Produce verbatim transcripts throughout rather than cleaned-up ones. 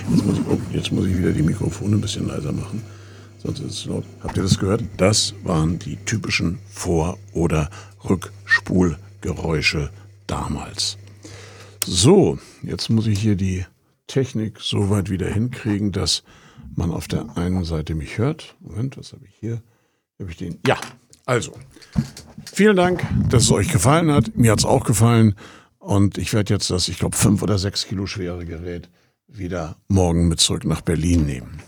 Jetzt muss ich, oh, jetzt muss ich wieder die Mikrofone ein bisschen leiser machen. Sonst ist es laut. Habt ihr das gehört? Das waren die typischen Vor- oder Rückspulgeräusche damals. So, jetzt muss ich hier die Technik so weit wieder hinkriegen, dass man auf der einen Seite mich hört. Moment, was habe ich hier? Habe ich den? Ja, also. Vielen Dank, dass es euch gefallen hat. Mir hat es auch gefallen. Und ich werde jetzt das, ich glaube, fünf oder sechs Kilo schwere Gerät wieder morgen mit zurück nach Berlin nehmen.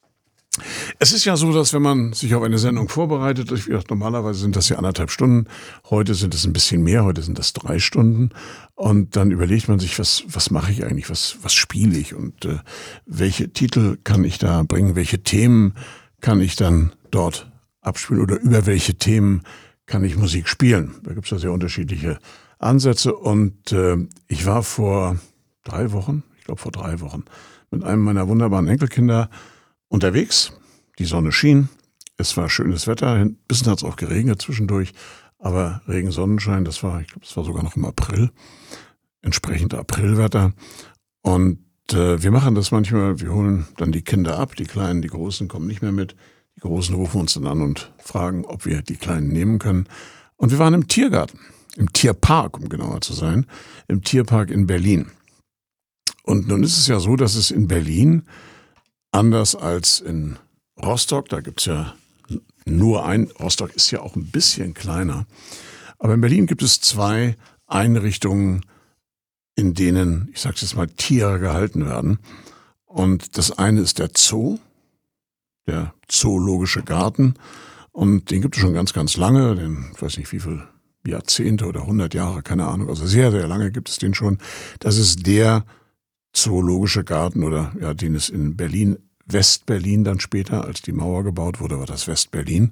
Es ist ja so, dass wenn man sich auf eine Sendung vorbereitet, ich dachte, normalerweise sind das ja anderthalb Stunden, heute sind es ein bisschen mehr, heute sind das drei Stunden und dann überlegt man sich, was was mache ich eigentlich, was was spiele ich und äh, welche Titel kann ich da bringen, welche Themen kann ich dann dort abspielen oder über welche Themen kann ich Musik spielen. Da gibt es ja sehr unterschiedliche Ansätze und äh, ich war vor drei Wochen, ich glaube vor drei Wochen, mit einem meiner wunderbaren Enkelkinder unterwegs. Die Sonne schien, es war schönes Wetter, ein bisschen hat es auch geregnet zwischendurch, aber Regen, Sonnenschein, das war, ich glaube, es war sogar noch im April, entsprechend Aprilwetter. Und äh, wir machen das manchmal, wir holen dann die Kinder ab, die Kleinen, die Großen kommen nicht mehr mit. Die Großen rufen uns dann an und fragen, ob wir die Kleinen nehmen können. Und wir waren im Tiergarten, im Tierpark, um genauer zu sein, im Tierpark in Berlin. Und nun ist es ja so, dass es in Berlin, anders als in Rostock, da gibt's ja nur ein, Rostock ist ja auch ein bisschen kleiner, aber in Berlin gibt es zwei Einrichtungen, in denen, ich sage jetzt mal, Tiere gehalten werden. Und das eine ist der Zoo, der Zoologische Garten. Und den gibt es schon ganz, ganz lange, den, ich weiß nicht wie viel Jahrzehnte oder hundert Jahre, keine Ahnung, also sehr, sehr lange gibt es den schon. Das ist der Zoologische Garten oder ja, den es in Berlin, West-Berlin dann später, als die Mauer gebaut wurde, war das West-Berlin.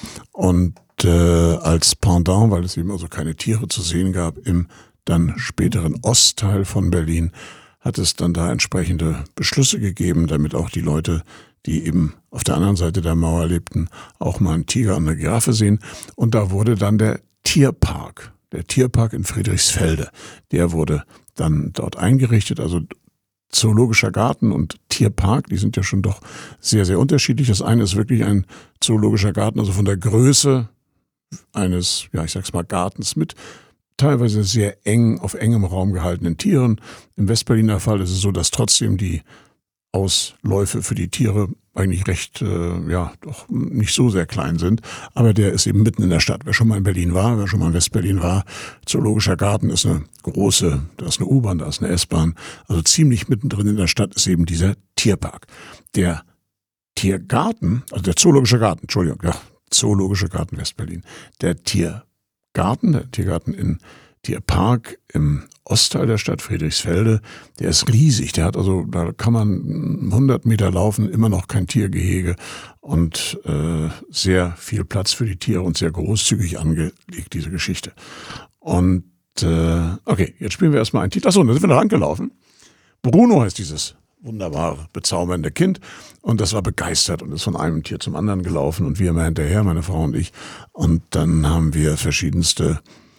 Und äh, als Pendant, weil es eben also keine Tiere zu sehen gab, im dann späteren Ostteil von Berlin, hat es dann da entsprechende Beschlüsse gegeben, damit auch die Leute, die eben auf der anderen Seite der Mauer lebten, auch mal einen Tiger und eine Giraffe sehen. Und da wurde dann der Tierpark, der Tierpark in Friedrichsfelde, der wurde dann dort eingerichtet, also Zoologischer Garten und Tierpark, die sind ja schon doch sehr, sehr unterschiedlich. Das eine ist wirklich ein zoologischer Garten, also von der Größe eines, ja, ich sag's mal, Gartens mit teilweise sehr eng, auf engem Raum gehaltenen Tieren. Im Westberliner Fall ist es so, dass trotzdem die Ausläufe für die Tiere eigentlich recht, äh, ja, doch nicht so sehr klein sind. Aber der ist eben mitten in der Stadt. Wer schon mal in Berlin war, wer schon mal in Westberlin war, Zoologischer Garten ist eine große, da ist eine U-Bahn, da ist eine S-Bahn. Also ziemlich mittendrin in der Stadt ist eben dieser Tierpark. Der Tiergarten, also der Zoologische Garten, Entschuldigung, ja, Zoologische Garten Westberlin. Der Tiergarten, der Tiergarten in Tierpark im Ostteil der Stadt Friedrichsfelde, der ist riesig. Der hat also, da kann man hundert Meter laufen, immer noch kein Tiergehege und äh, sehr viel Platz für die Tiere und sehr großzügig angelegt, diese Geschichte. Und äh, okay, jetzt spielen wir erstmal einen Titel. Achso, da sind wir da rangelaufen. Bruno heißt dieses wunderbare, bezaubernde Kind und das war begeistert und ist von einem Tier zum anderen gelaufen und wir immer hinterher, meine Frau und ich. Und dann haben wir verschiedenste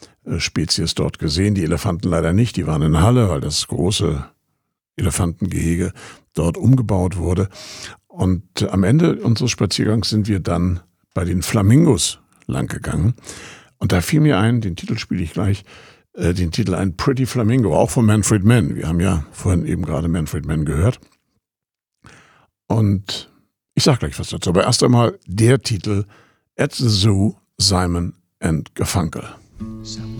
Spezies dort gesehen. Die Elefanten leider nicht, die waren in der Halle, weil das große Elefantengehege dort umgebaut wurde. Und am Ende unseres Spaziergangs sind wir dann bei den Flamingos lang gegangen. Und da fiel mir ein, den Titel spiele ich gleich, äh, den Titel ein Pretty Flamingo, auch von Manfred Mann. Wir haben ja vorhin eben gerade Manfred Mann gehört. Und ich sage gleich was dazu. Aber erst einmal der Titel At the Zoo, Simon and Garfunkel.